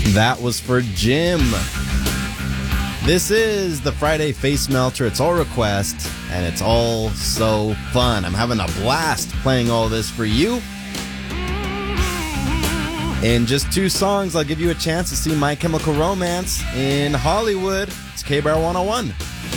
That was for Jim. This is the Friday Face Melter. It's all request, and it's all so fun. I'm having a blast playing all this for you. In just 2 songs, I'll give you a chance to see My Chemical Romance in Hollywood. It's K-Bar 101.